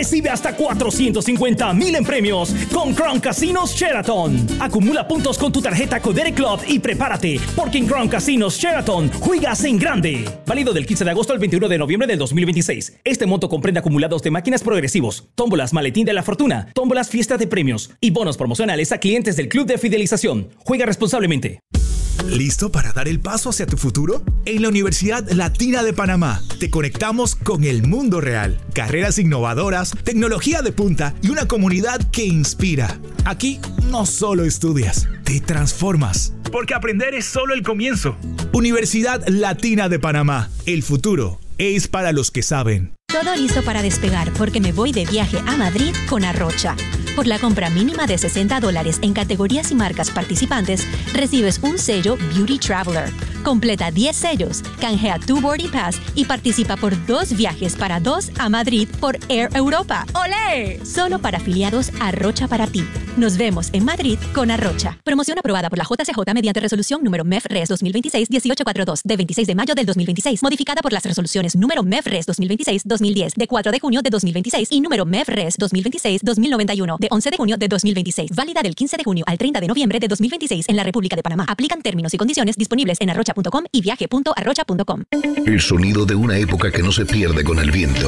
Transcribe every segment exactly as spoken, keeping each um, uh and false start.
Recibe hasta cuatrocientos cincuenta mil en premios con Crown Casinos Sheraton. Acumula puntos con tu tarjeta Codere Club y prepárate, porque en Crown Casinos Sheraton juegas en grande. Válido del quince de agosto al veintiuno de noviembre del dos mil veintiséis. Este monto comprende acumulados de máquinas progresivos, tómbolas Maletín de la Fortuna, tómbolas Fiesta de Premios y bonos promocionales a clientes del Club de Fidelización. Juega responsablemente. ¿Listo para dar el paso hacia tu futuro? En la Universidad Latina de Panamá te conectamos con el mundo real. Carreras innovadoras, tecnología de punta y una comunidad que inspira. Aquí no solo estudias, te transformas. Porque aprender es solo el comienzo. Universidad Latina de Panamá. El futuro es para los que saben. Todo listo para despegar porque me voy de viaje a Madrid con Arrocha. Por la compra mínima de sesenta dólares en categorías y marcas participantes, recibes un sello Beauty Traveler. Completa diez sellos, canjea tu Boarding Pass y participa por dos viajes para dos a Madrid por Air Europa. ¡Olé! Solo para afiliados Arrocha para ti. Nos vemos en Madrid con Arrocha. Promoción aprobada por la J C J mediante resolución número M E F R E S dos mil veintiséis dieciocho cuarenta y dos de veintiséis de mayo del dos mil veintiséis, modificada por las resoluciones número M E F R E S dos mil veintiséis dos mil diez de cuatro de junio de dos mil veintiséis y número M E F R E S dos mil veintiséis dos mil noventa y uno de once de junio de dos mil veintiséis. Válida del quince de junio al treinta de noviembre de dos mil veintiséis en la República de Panamá. Aplican términos y condiciones disponibles en arrocha punto com y viaje punto arrocha punto com. El sonido de una época que no se pierde con el viento.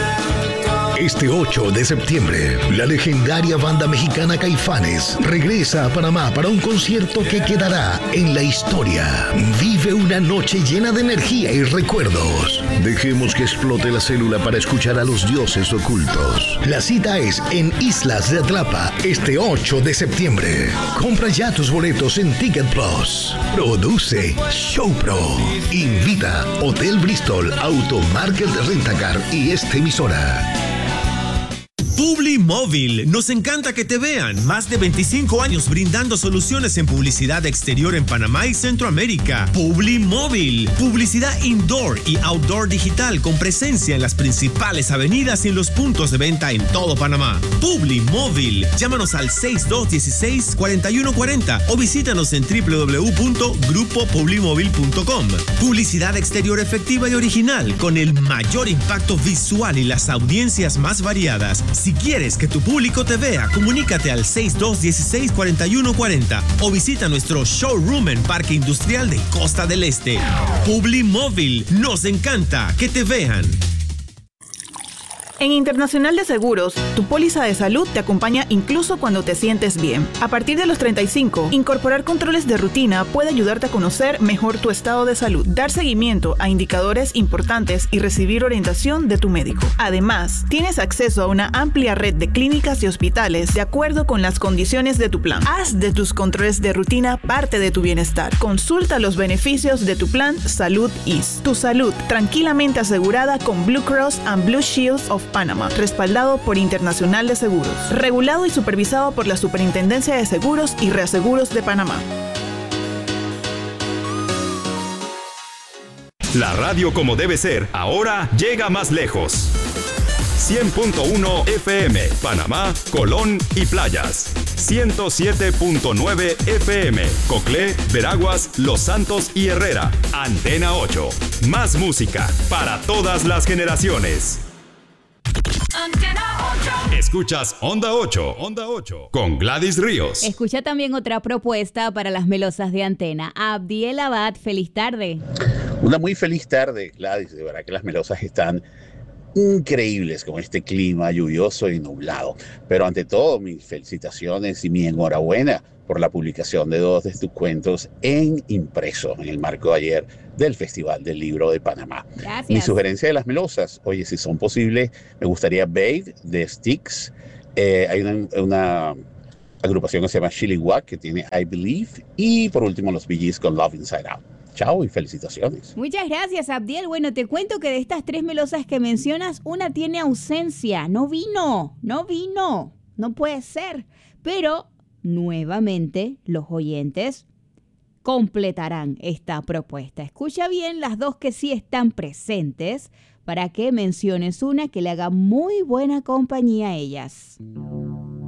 Este ocho de septiembre, la legendaria banda mexicana Caifanes regresa a Panamá para un concierto que quedará en la historia. Vive una noche llena de energía y recuerdos. Dejemos que explote la célula para escuchar a los dioses ocultos. La cita es en Islas de Atlapa, este ocho de septiembre. Compra ya tus boletos en Ticket Plus. Produce Showpro. Invita Hotel Bristol, Automarket Rentacar y esta emisora. Publimóvil, nos encanta que te vean. Más de veinticinco años brindando soluciones en publicidad exterior en Panamá y Centroamérica. Publimóvil, publicidad indoor y outdoor digital con presencia en las principales avenidas y en los puntos de venta en todo Panamá. Publimóvil, llámanos al seis dos uno seis, cuatro uno cuatro cero o visítanos en doble u doble u doble u punto grupo publimóvil punto com. Publicidad exterior efectiva y original con el mayor impacto visual y las audiencias más variadas. Si quieres que tu público te vea, comunícate al seis dos uno seis, cuatro uno cuatro cero o visita nuestro showroom en Parque Industrial de Costa del Este. Publimóvil, nos encanta que te vean. En Internacional de Seguros, tu póliza de salud te acompaña incluso cuando te sientes bien. A partir de los treinta y cinco, incorporar controles de rutina puede ayudarte a conocer mejor tu estado de salud, dar seguimiento a indicadores importantes y recibir orientación de tu médico. Además, tienes acceso a una amplia red de clínicas y hospitales de acuerdo con las condiciones de tu plan. Haz de tus controles de rutina parte de tu bienestar. Consulta los beneficios de tu plan Salud E A S. Tu salud tranquilamente asegurada con Blue Cross and Blue Shield of Panamá, respaldado por Internacional de Seguros, regulado y supervisado por la Superintendencia de Seguros y Reaseguros de Panamá. La radio como debe ser, ahora llega más lejos. cien punto uno F M, Panamá, Colón y Playas. ciento siete punto nueve F M, Coclé, Veraguas, Los Santos y Herrera. Antena ocho. Más música para todas las generaciones. Antena ocho. Escuchas Onda ocho, Onda ocho, con Gladys Ríos. Escucha también otra propuesta para las melosas de Antena. Abdiel Abad, feliz tarde. Una muy feliz tarde, Gladys. De verdad que las melosas están increíbles con este clima lluvioso y nublado. Pero ante todo, mis felicitaciones y mi enhorabuena por la publicación de dos de tus cuentos en impreso en el marco de ayer del Festival del Libro de Panamá. Gracias. Mi sugerencia de las melosas, oye, si son posibles, me gustaría Babe de Styx. Eh, hay una, una agrupación que se llama Chili Wack que tiene I Believe. Y por último, los Bee Gees con Love Inside Out. Chao y felicitaciones. Muchas gracias, Abdiel. Bueno, te cuento que de estas tres melosas que mencionas, una tiene ausencia. No vino, no vino. No puede ser. Pero, nuevamente, los oyentes completarán esta propuesta. Escucha bien las dos que sí están presentes para que menciones una que le haga muy buena compañía a ellas.